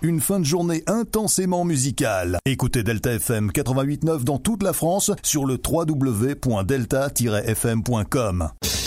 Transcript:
Une fin de journée intensément musicale. Écoutez Delta FM 88.9 dans toute la France sur le www.delta-fm.com.